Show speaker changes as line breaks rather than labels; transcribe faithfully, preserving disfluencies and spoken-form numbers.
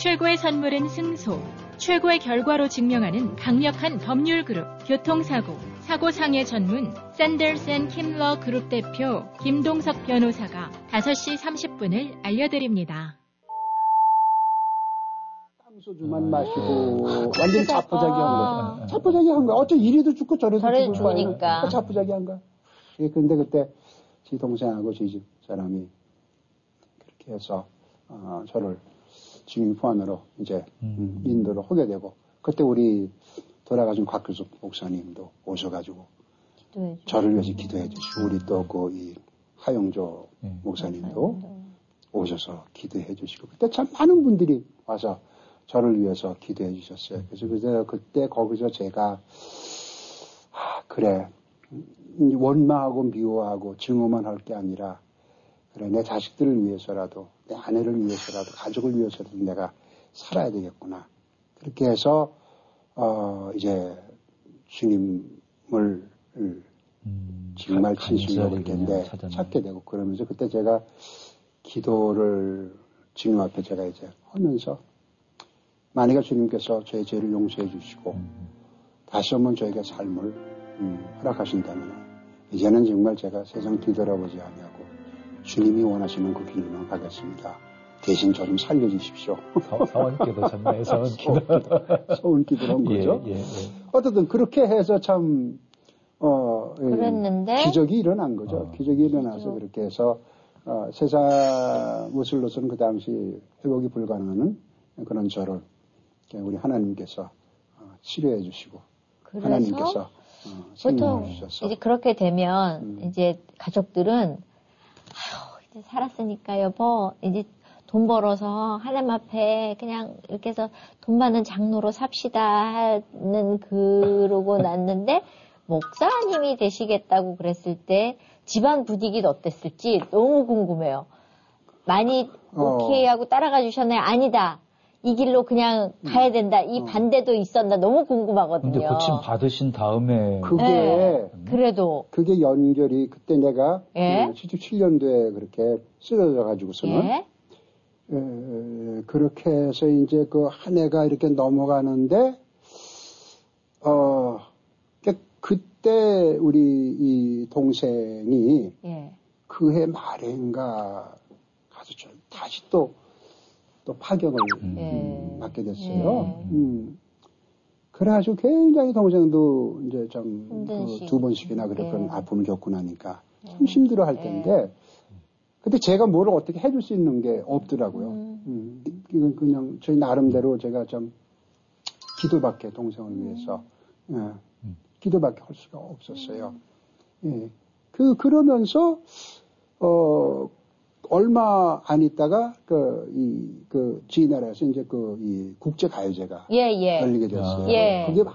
최고의 선물은 승소. 최고의 결과로 증명하는 강력한 법률 그룹. 교통사고, 사고상해 전문 샌더스 앤 킴러 그룹 대표 김동석 변호사가 다섯 시 삼십 분을 알려드립니다.
소주만 마시고 완전 자포자기한 거죠. 자포자기한 거야. 어째 이리도 죽고 저리도
저래도
죽고
죽으니까.
자포자기한 거야. 예, 근데 그때 제 동생하고 제 집 사람이 그렇게 해서 어, 저를 증인포환으로 이제 음. 인도를 하게 되고, 그때 우리 돌아가신 곽규숙 목사님도 오셔가지고
기도해
저를 위해서 기도해 주시고, 우리 또 그 이 하영조 네. 목사님도 네. 오셔서 기도해 주시고, 그때 참 많은 분들이 와서 저를 위해서 기도해 주셨어요. 그래서 그래서 그때 거기서 제가 아, 그래 원망하고 미워하고 증오만 할 게 아니라, 그래 내 자식들을 위해서라도, 내 아내를 위해서라도, 가족을 위해서라도 내가 살아야 되겠구나. 그렇게 해서 어 이제 주님을 음, 정말 진심으로 이렇게 찾게 되고, 그러면서 그때 제가 기도를 주님 앞에 제가 이제 하면서, 만약에 주님께서 저의 죄를 용서해 주시고 음. 다시 한번 저에게 삶을 음, 허락하신다면 이제는 정말 제가 세상 뒤돌아보지 아니하고 주님이 원하시는 그 길만 가겠습니다. 대신 저 좀 살려주십시오.
서원기도 정말 서원기도.
서원기도로 한 거죠. 예, 예, 예. 어쨌든 그렇게 해서 참 어,
그랬는데
기적이 일어난 거죠. 어. 기적이 일어나서
기적.
그렇게 해서 어, 세상 무술로서는 그 당시 회복이 불가능한 그런 저를 우리 하나님께서 어, 치료해 주시고, 하나님께서 어,
보통
주셔서.
이제 그렇게 되면 음. 이제 가족들은 아유 이제 살았으니까 여보 이제 돈 벌어서 하나님 앞에 그냥 이렇게 해서 돈 많은 장로로 삽시다 하는 그러고 났는데, 목사님이 되시겠다고 그랬을 때 집안 분위기는 어땠을지 너무 궁금해요. 많이 오케이 하고 따라가 주셨나요? 아니다. 이 길로 그냥 가야 된다. 이 반대도 있었나 너무 궁금하거든요.
근데 고침 받으신 다음에
그게
네, 그래도
그게 연결이 그때 내가
예?
그 칠십칠 년도에 그렇게 쓰러져 가지고서는
예?
에, 그렇게 해서 이제 그 한 해가 이렇게 넘어가는데 어 그때 우리 이 동생이
예.
그해 말인가 가서 다시 또 또 파경을
예.
맞게 됐어요.
예.
음. 그래가지고 굉장히 동생도 이제 좀 두 그 번씩이나 그런 예. 아픔을 겪고 나니까 참 힘들어 할 텐데, 예. 근데 제가 뭘 어떻게 해줄 수 있는 게 없더라고요. 음. 음. 이건 그냥 저희 나름대로 제가 좀 기도밖에 동생을 위해서, 예. 음. 기도밖에 할 수가 없었어요. 예. 그, 그러면서, 어, 얼마 안 있다가, 그, 이, 그, 지나라에서 이제 그, 이 국제가요제가
예, 예.
열리게 됐어요.
예.
그게